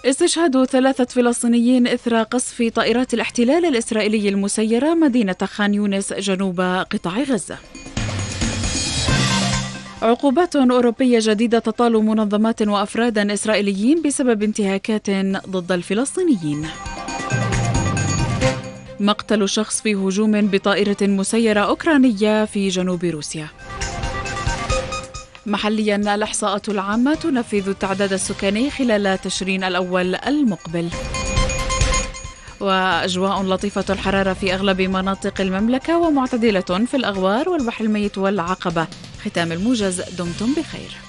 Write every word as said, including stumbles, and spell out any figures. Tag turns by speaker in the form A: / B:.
A: استشهاد ثلاثة فلسطينيين إثر قصف طائرات الاحتلال الإسرائيلي المسيرة مدينة خان يونس جنوب قطاع غزة. عقوبات أوروبية جديدة تطال منظمات وأفرادا إسرائيليين بسبب انتهاكات ضد الفلسطينيين. مقتل شخص في هجوم بطائرة مسيرة أوكرانية في جنوب روسيا. محليا الإحصاءات العامة تنفذ التعداد السكاني خلال تشرين الأول المقبل. وأجواء لطيفة الحرارة في أغلب مناطق المملكة ومعتدلة في الأغوار والبحر الميت والعقبة. ختام الموجز، دمتم بخير.